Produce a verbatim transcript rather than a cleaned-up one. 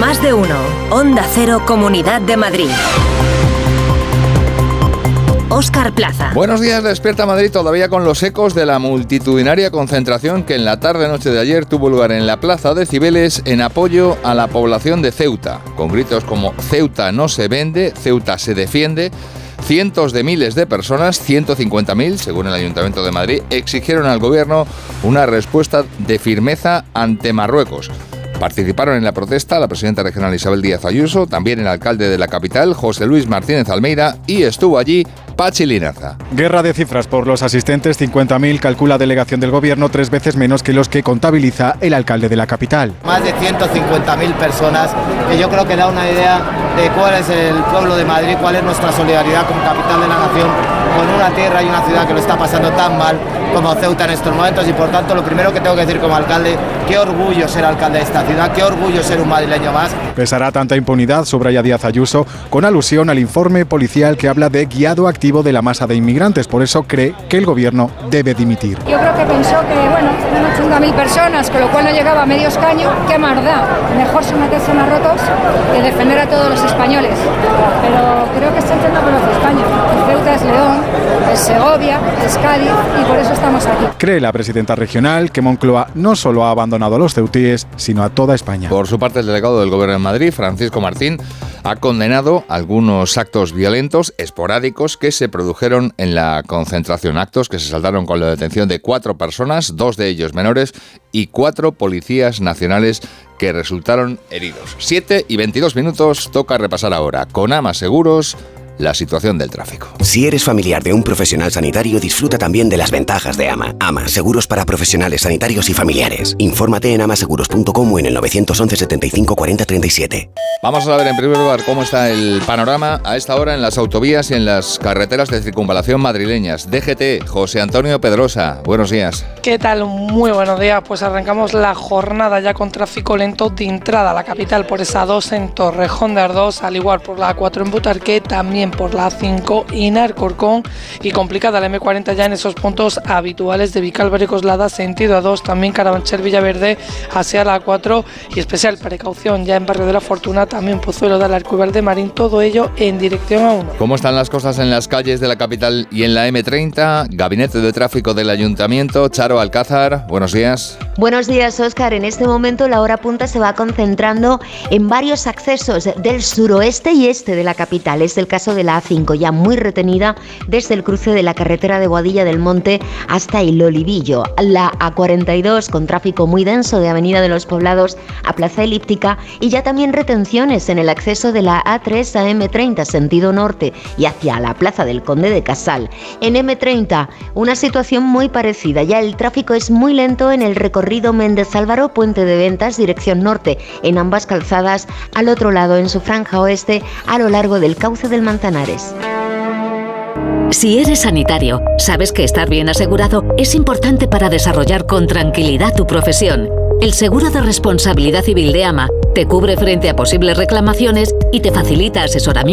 Más de uno. Onda Cero, Comunidad de Madrid. Óscar Plaza. Buenos días, despierta Madrid todavía con los ecos de la multitudinaria concentración que en la tarde-noche de ayer tuvo lugar en la Plaza de Cibeles en apoyo a la población de Ceuta, con gritos como Ceuta no se vende, Ceuta se defiende. Cientos de miles de personas, ciento cincuenta mil, según el Ayuntamiento de Madrid, exigieron al gobierno una respuesta de firmeza ante Marruecos. Participaron en la protesta la presidenta regional Isabel Díaz Ayuso, también el alcalde de la capital, José Luis Martínez Almeida, y estuvo allí Pachi Linaza. Guerra de cifras por los asistentes, cincuenta mil, calcula delegación del gobierno, tres veces menos que los que contabiliza el alcalde de la capital. Más de ciento cincuenta mil personas, que yo creo que da una idea de cuál es el pueblo de Madrid, cuál es nuestra solidaridad como capital de la nación, con una tierra y una ciudad que lo está pasando tan mal como Ceuta en estos momentos, y por tanto lo primero que tengo que decir como alcalde, qué orgullo ser alcalde de esta ciudad, qué orgullo ser un madrileño más. Pesará tanta impunidad, subraya Díaz Ayuso, con alusión al informe policial que habla de guiado activo de la masa de inmigrantes, por eso cree que el gobierno debe dimitir. Yo creo que pensó que, bueno, eran ochenta mil personas, con lo cual no llegaba a medio escaño, qué más da, mejor someterse a Marruecos que defender a todos los españoles, pero creo que está echando por los de España. Ceuta es León, es Segovia, es Cádiz, y por eso estamos aquí. Cree la presidenta regional que Moncloa no solo ha abandonado a los ceutíes, sino a toda España. Por su parte, el delegado del Gobierno en Madrid, Francisco Martín, ha condenado algunos actos violentos esporádicos que se produjeron en la concentración. Actos que se saldaron con la detención de cuatro personas, dos de ellos menores, y cuatro policías nacionales que resultaron heridos. siete y veintidós minutos, toca repasar ahora con Ama Seguros la situación del tráfico. Si eres familiar de un profesional sanitario, disfruta también de las ventajas de Ama. Ama, seguros para profesionales sanitarios y familiares. Infórmate en amaseguros punto com o en el nueve once setenta y cinco cuarenta treinta y siete. Vamos a ver en primer lugar cómo está el panorama a esta hora en las autovías y en las carreteras de circunvalación madrileñas. D G T, José Antonio Pedrosa, buenos días. ¿Qué tal? Muy buenos días. Pues arrancamos la jornada ya con tráfico lento de entrada a la capital por esa dos en Torrejón de Ardoz, al igual por la A cuatro en Butarque, también por la A cinco en Alcorcón, y complicada la eme cuarenta ya en esos puntos habituales de Vicálvaro y Coslada, sentido A dos, también Carabanchel Villaverde hacia la A cuatro, y especial precaución ya en Barrio de la Fortuna, también Pozuelo de Alarcúber de Marín, todo ello en dirección A uno. ¿Cómo están las cosas en las calles de la capital y en la eme treinta? Gabinete de Tráfico del Ayuntamiento, Charo Alcázar, buenos días. Buenos días, Óscar. En este momento la hora punta se va concentrando en varios accesos del suroeste y este de la capital. Es el caso de la A cinco, ya muy retenida desde el cruce de la carretera de Boadilla del Monte hasta el Olivillo. La A cuarenta y dos con tráfico muy denso de Avenida de los Poblados a Plaza Elíptica, y ya también retenciones en el acceso de la A tres a eme treinta sentido norte y hacia la Plaza del Conde de Casal. En eme treinta una situación muy parecida, ya el tráfico es muy lento en el recorrido Méndez Álvaro, Puente de Ventas, dirección norte en ambas calzadas, al otro lado en su franja oeste a lo largo del cauce del Manzanares. Si eres sanitario, sabes que estar bien asegurado es importante para desarrollar con tranquilidad tu profesión. El seguro de responsabilidad civil de AMA te cubre frente a posibles reclamaciones y te facilita asesoramiento